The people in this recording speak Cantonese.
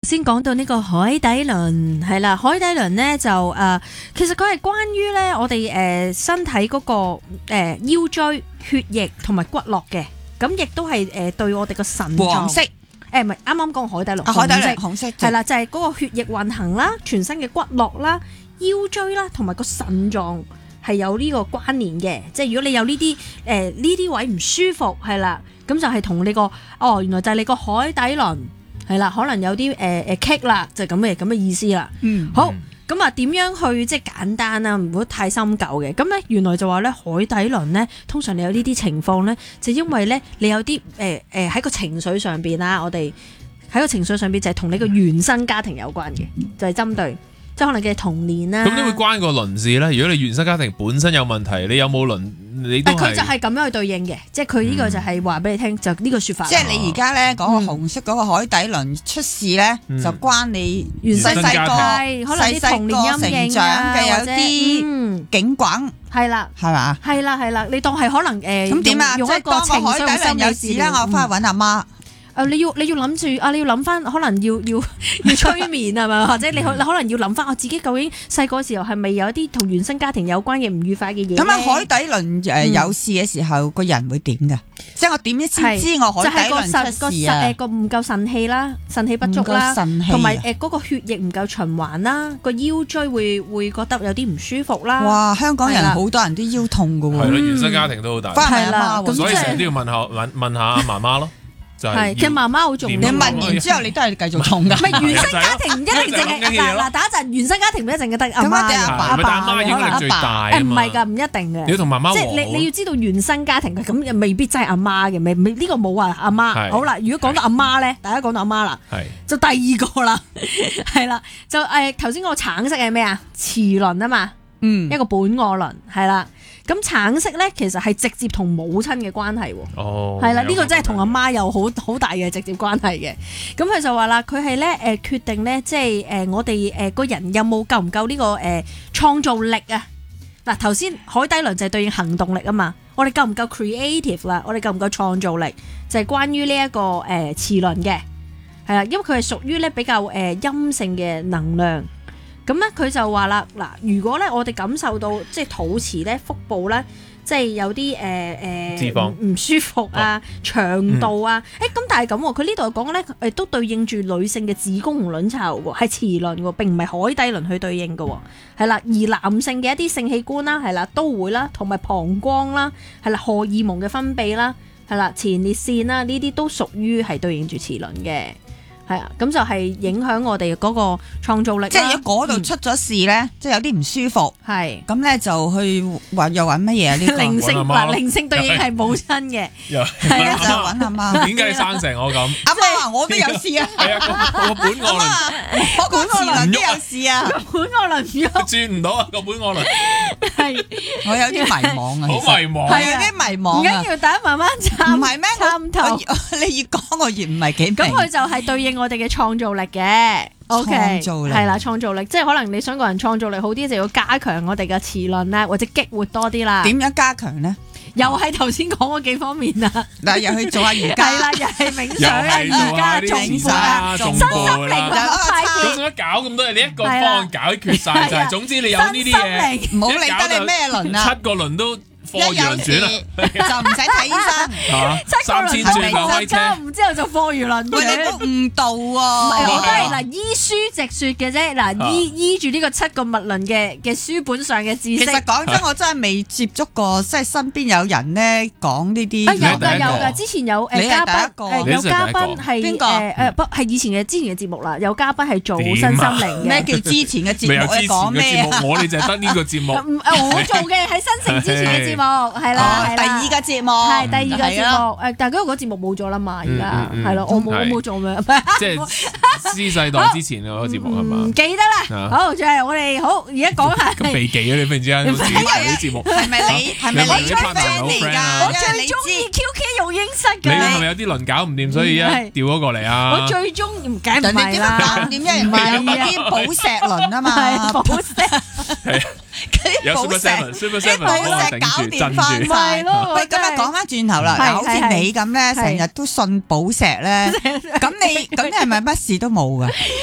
先講到呢個海底輪係啦，海底輪呢就其實佢係關於呢我哋身體嗰個腰椎、血液同埋骨骼嘅，咁亦都係對我哋個腎臟。 黃色唔係啱啱講海底輪， 海底輪紅色係啦，就係嗰個血液運行啦，全身嘅骨骼啦、腰椎啦，同埋個腎臟係有呢個關聯嘅。即係如果你有呢啲位唔舒服，係啦，咁就係同你個原來就係你個海底輪係啦，可能有啲棘啦，就咁嘅意思啦。好。咁啊，點樣去即係簡單啊？唔好太深究嘅。咁咧，原來就話咧，海底輪咧，通常你有呢啲情況咧，就因為咧，你有啲喺個情緒上邊啦，我哋喺個情緒上邊就係同你個原生家庭有關嘅，就係針對即係可能嘅童年啦。 咁點會關個輪事咧？如果你原生家庭本身有問題，你有冇輪？你都係佢就係咁樣去對應嘅，即係佢呢個就係話俾你聽，就呢個說法。 即係你而家咧講個紅色嗰個海底輪出事咧，就關你原生細細個、 可能啲童年陰影啊， 嘅有啲警滾， 係啦， 係嘛？ 係啦，你當係可能咁點啊？即係當個海底輪有事咧，我翻去揾阿媽。 你要諗住你要諗翻，可能要催眠係咪？或者你可能要諗翻我自己究竟細個時候係咪有啲同原生家庭有關嘅唔愉快嘅嘢？ 咁啊，海底輪有事嘅時候，個人會點㗎？即係我點先知我海底輪出事啊？ 個唔夠腎氣啦，腎氣不足啦，同埋嗰個血液唔夠循環啦，個腰椎會覺得有啲唔舒服啦。 哇！香港人好多人都腰痛㗎喎。 係咯，原生家庭都好大。 係啦， 所以成日都要問下媽媽咯。 係，其實媽媽好重要。 你問完之後，你都係繼續痛㗎。 唔係原生家庭唔一定淨係嗱，打一陣原生家庭唔一定得阿媽， 阿爸影響力最大。 唔係㗎，唔一定嘅。 你要同媽媽， 即係你要知道原生家庭咁又未必真係阿媽嘅，呢個冇話阿媽。好啦，如果講到阿媽咧，大家講到阿媽啦，就第二個啦，係啦，就頭先個橙色係咩啊？臍輪啊嘛，一個本我輪係啦。咁橙色咧，其實係直接同母親嘅關係喎，係啦，呢個真係同阿媽有好大嘅直接關係嘅。咁佢就話啦，佢係咧決定咧，即係我哋個人有冇夠唔夠呢個創造力啊？嗱，頭先海底輪就係對應行動力啊嘛，我哋夠唔夠 creative 啦？我哋夠唔夠創造力？就係關於呢一個臍輪嘅，係啦，因為佢係屬於咧比較陰性嘅能量。咁咧，佢就話啦，嗱，如果咧我哋感受到即係肚臍咧、腹部咧，即係有啲脂肪唔舒服啊、腸道啊，咁但係咁喎，佢呢度講咧都對應住女性嘅子宮同卵巢喎，係臍輪喎，並唔係海底輪去對應嘅喎，係啦，而男性嘅一啲性器官啦，係啦，都會啦，同埋膀胱啦，係啦，荷爾蒙嘅分泌啦，係啦，前列腺啦，呢啲都屬於係對應住臍輪嘅。係啊，咁就係影響我哋嗰個創造力。即係如果嗰度出咗事咧，即係有啲唔舒服， 係咁咧就去又揾乜嘢啊？呢個靈性對應係母親嘅， 係啊，就揾阿媽。 點解生成我咁？ 阿媽話我都有事啊！ 係啊，個本我輪， 我個臍輪都有事啊！ 本我輪唔喐， 轉唔到啊！個本我輪係， 我有啲迷茫啊， 好迷茫， 係有啲迷茫啊！ 唔緊要，大家慢慢參， 唔係咩？ 參透。 你越講我越唔係幾明。 咁佢就係對應我哋嘅創造力嘅，OK， 創造力係啦，創造力，即係可能你想個人創造力好啲，就要加強我哋嘅臍輪啦，或者激活多啲啦。 點樣加強咧？ 又係頭先講嗰幾方面啊！ 嗱，又去做下瑜伽， 係啦，又係冥想啊，瑜伽、頌缽啊，身心靈派咁點解搞咁多嘢？你一個方案解決晒就係，總之你有呢啲嘢， 唔好理得你咩輪啊， 7個輪都。貨如輪轉啊， 就唔使睇醫生 ，3000轉9米車， 之後就貨如輪轉。 喂，你都誤導喎！ 我都係嗱，依書直說嘅啫。嗱，依住呢個7個脈輪嘅書本上嘅知識。 其實講真，我真係未接觸過，即係身邊有人咧講呢啲。 有㗎，之前有嘉賓，有嘉賓係邊個？ 係之前嘅節目啦，有嘉賓係做身心靈嘅。 咩叫之前嘅節目？你講咩？ 我哋就係得呢個節目。 我做嘅喺新城之前嘅節目。係啦， 第二個節目係第二個節目，但係嗰個節目冇咗啦嘛，而家係咯，我冇做咩， 即係師世代之前嗰個節目係嘛？ 唔記得啦。好，就係我哋好而家講下。 咁避忌啊！你忽然之間自己做啲節目， 係咪你吹 friend 嚟㗎？ 我最中意 QK 育嬰室㗎。 你係咪有啲輪搞唔掂，所以一調咗過嚟啊？ 我最中意，梗唔係啦。 搞唔掂，因為唔係有啲寶石輪啊嘛， 寶石。 有 Super Seven 幫我頂住鎮住。 喂，今日講翻轉頭啦，好似你咁咧，成日都信寶石咧，咁你係咪乜事都冇噶？